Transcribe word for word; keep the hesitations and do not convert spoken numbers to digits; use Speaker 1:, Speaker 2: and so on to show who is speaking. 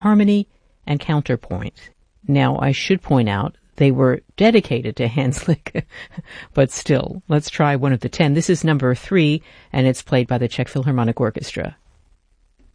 Speaker 1: harmony and counterpoint. Now, I should point out they were dedicated to Hanslick, but still, let's try one of the ten. This is number three, and it's played by the Czech Philharmonic Orchestra.